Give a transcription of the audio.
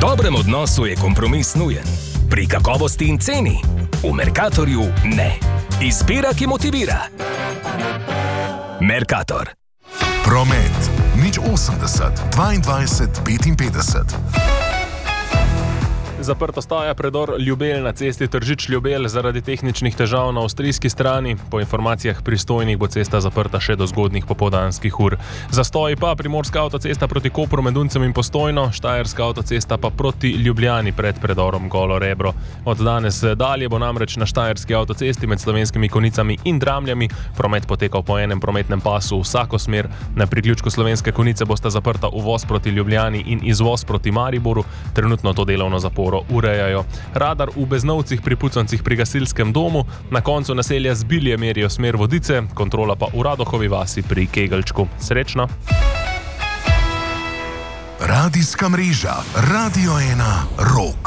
dobrem odnosu je kompromis nujen. Pri kakovosti in ceni v Mercatorju ne. Izbira, ki motivira. Mercator. Promet. 080 22 55. Zaprta staja predor Ljubelj na cesti Tržič-Ljubelj zaradi tehničnih težav na avstrijski strani. Po informacijah pristojnih bo cesta zaprta še do zgodnjih popoldanskih ur. Zastoji pa primorska avtocesta proti Kopru med Duncem in Postojno, štajerska avtocesta pa proti Ljubljani pred predorom Golo Rebro. Od danes dalje bo namreč na štajerski avtocesti med Slovenskimi Konjicami in Dramljami promet potekal po enem prometnem pasu vsako smer. Na priključku Slovenske Konjice bosta zaprta uvoz proti Ljubljani in izvoz proti Mariboru. Trenutno to delovno zaporo urejajo. Radar v Beznovcih pri Pucancih pri gasilskem domu, na koncu naselja Zbilje merijo smer Vodice, kontrola pa v Radohovi vasi pri Kegelčku. Srečno! Radijska mreža Radio 1 Rog.